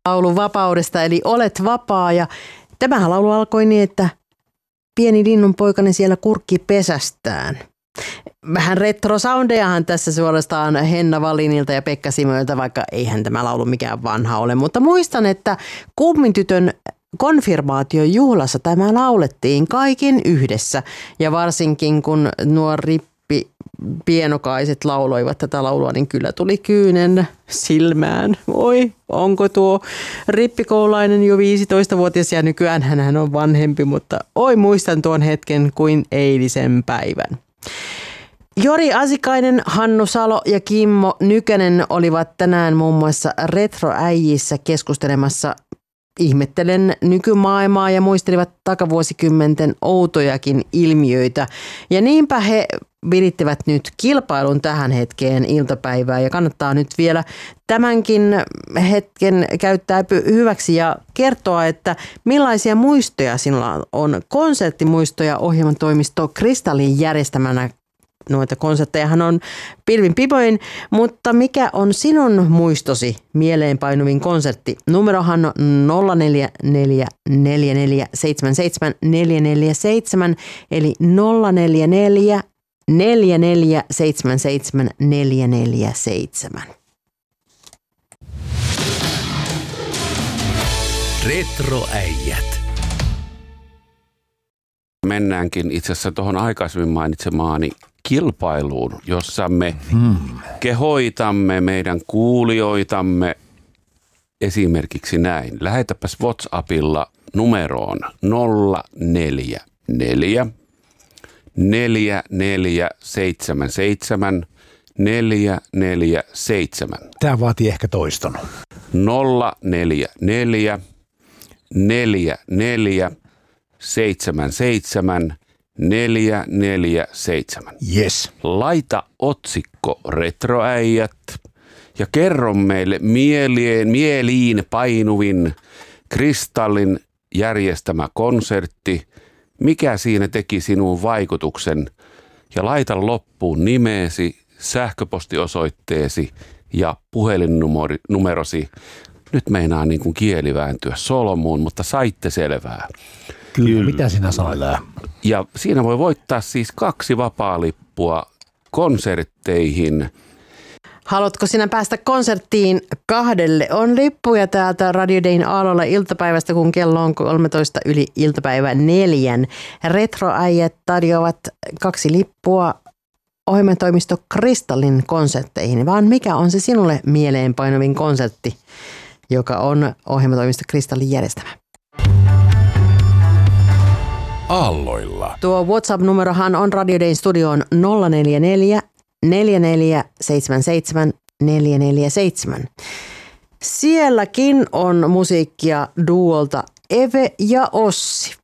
Laulu vapaudesta, eli Olet vapaa. Ja tämä laulu alkoi niin, että pieni linnunpoikani siellä kurkki pesästään. Vähän retrosoundejahan tässä suorastaan Henna Wallinilta ja Pekka Simoilta, vaikka eihän tämä laulu mikään vanha ole. Mutta muistan, että kummintytön konfirmaatiojuhlassa tämä laulettiin kaikin yhdessä. Ja varsinkin kun nuo pienokaiset lauloivat tätä laulua, niin kyllä tuli kyynen silmään. Oi, onko tuo rippikoulainen jo 15-vuotias ja nykyään hän on vanhempi, mutta oi muistan tuon hetken kuin eilisen päivän. Jori Asikainen, Hannu Salo ja Kimmo Nykänen olivat tänään muun muassa Retroäijissä keskustelemassa ihmettelen nykymaailmaa ja muistelivat takavuosikymmenten outojakin ilmiöitä. Ja niinpä he virittivät nyt kilpailun tähän hetkeen iltapäivää ja kannattaa nyt vielä tämänkin hetken käyttää hyväksi ja kertoa, että millaisia muistoja sinulla on. Konserttimuistoja ohjelmatoimisto Kristallin järjestämänä. Noita konserttejahan on pilvin pipoin, mutta mikä on sinun muistosi mieleenpainuvin konsertti? Numerohan on 0444477447 eli 0444477447. Retroäijät. Mennäänkin itse asiassa tuohon aikaisemmin mainitsemaani kilpailuun, jossa me kehoitamme meidän kuulijoitamme esimerkiksi näin. Lähetäpäs WhatsAppilla numeroon 044 4477 447. Tämä vaatii ehkä toiston. 044 44 77 447. Yes. Laita otsikko Retroäijät ja kerro meille mieliin painuvin Kristallin järjestämä konsertti. Mikä siinä teki sinun vaikutuksen? Ja laita loppuun nimesi, sähköpostiosoitteesi ja puhelinnumerosi. Nyt meinaa niin kuin kieli vääntyä solmuun, mutta saitte selvää. Kyllä. Mitä sinä sanoit? Ja siinä voi voittaa siis 2 vapaalippua konsertteihin. Haluatko sinä päästä konserttiin 2? On lippuja täältä Radio Dayn aallolla iltapäivästä, kun kello on 13 yli iltapäivä 4. Retroäijät tarjoavat 2 lippua ohjelmatoimisto Kristallin konsertteihin. Vaan mikä on se sinulle mieleenpainuvin konsertti, joka on ohjelmatoimisto Kristallin järjestämä? Aalloilla. Tuo WhatsApp-numerohan on Radio Dayn studioon 044 4477 447. Sielläkin on musiikkia duolta Eve ja Ossi.